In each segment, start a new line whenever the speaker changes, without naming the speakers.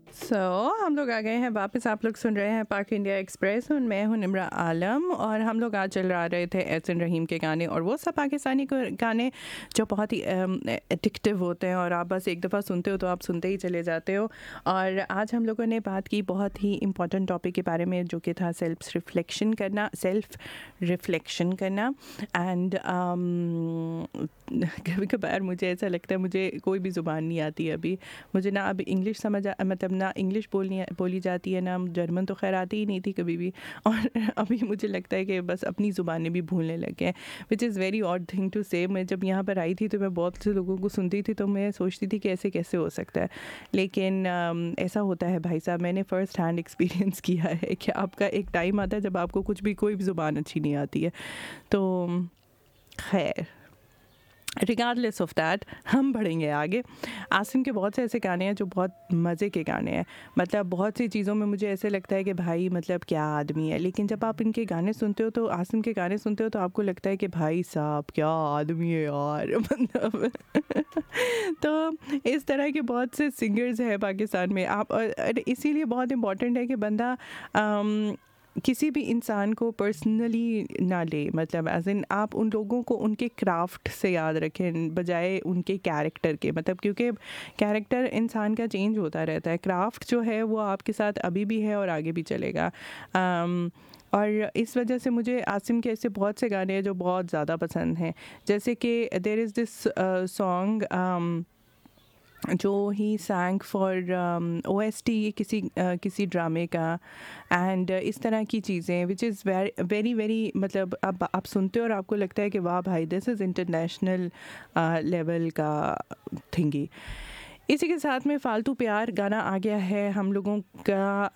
हम लोग आ गए हैं वापस। आप लोग सुन रहे हैं पाक इंडिया एक्सप्रेस और मैं हूं निम्रा आलम। और हम लोग आज चल रहे थे एहसन रहीम के गाने, और वो सब पाकिस्तानी गाने जो बहुत ही एडिक्टिव होते हैं और आप बस एक दफ़ा सुनते हो तो आप सुनते ही चले जाते हो। और आज हम लोगों ने बात की बहुत ही इम्पॉर्टेंट टॉपिक के बारे में, जो कि था सेल्फ रिफ्लेक्शन करना। एंड कभी कभार मुझे ऐसा लगता है मुझे कोई भी ज़ुबान नहीं आती अभी। मुझे ना अब इंग्लिश मतलब ना इंग्लिश बोली जाती है, ना जर्मन तो खैर आती ही नहीं थी कभी भी। और अभी मुझे लगता है कि बस अपनी ज़ुबानें भी भूलने लग गए, which is very odd thing to से। मैं जब यहाँ पर आई थी तो मैं बहुत से लोगों को सुनती थी तो मैं सोचती थी कि ऐसे कैसे हो सकता है, लेकिन ऐसा होता है भाई साहब। मैंने फ़र्स्ट हैंड एक्सपीरियंस किया है कि आपका एक टाइम आता है जब आपको कुछ भी कोई भी ज़ुबान अच्छी नहीं आती है। तो खैर, रिगार्डलेस ऑफ दैट हम बढ़ेंगे आगे। आसिम के बहुत से ऐसे गाने हैं जो बहुत मज़े के गाने हैं। मतलब बहुत सी चीज़ों में मुझे ऐसे लगता है कि भाई मतलब क्या आदमी है, लेकिन जब आप इनके गाने सुनते हो तो आसिम के गाने सुनते हो तो आपको लगता है कि भाई साहब क्या आदमी है यार। मतलब तो इस तरह के बहुत से सिंगर्स हैं पाकिस्तान में। आप और इसीलिए बहुत इम्पॉर्टेंट है कि बंदा किसी भी इंसान को पर्सनली ना ले। मतलब एज इन आप उन लोगों को उनके क्राफ्ट से याद रखें बजाय उनके कैरेक्टर के। मतलब क्योंकि कैरेक्टर इंसान का चेंज होता रहता है, क्राफ्ट जो है वो आपके साथ अभी भी है और आगे भी चलेगा। और इस वजह से मुझे आसिम के ऐसे बहुत से गाने हैं जो बहुत ज़्यादा पसंद हैं। जैसे कि देयर इज़ दिस सॉन्ग जो ही सैंग फॉर OST किसी ड्रामे का, एंड इस तरह की चीज़ें विच इज़ वेरी वेरी मतलब अब आप सुनते हो और आपको लगता है कि वाह भाई दिस इज़ इंटरनेशनल लेवल का थिंगी। इसी के साथ में फ़ालतू प्यार गाना आ गया है हम लोगों का,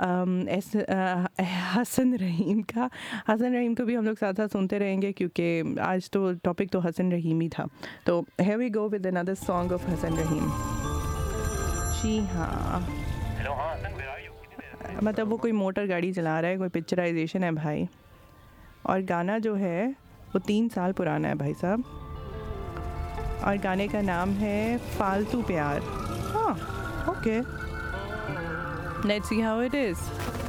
हसन रहीम का। हसन रहीम को भी हम लोग साथ साथ सुनते रहेंगे क्योंकि आज तो टॉपिक तो हसन रहीम ही था। तो here we go with another song of Hasan रहीम। जी हाँ, मतलब वो कोई मोटर गाड़ी चला रहा है, कोई पिक्चराइजेशन है भाई। और गाना जो है वो 3 साल पुराना है भाई साहब, और गाने का नाम है फालतू प्यार। हाँ, okay, let's see how it is.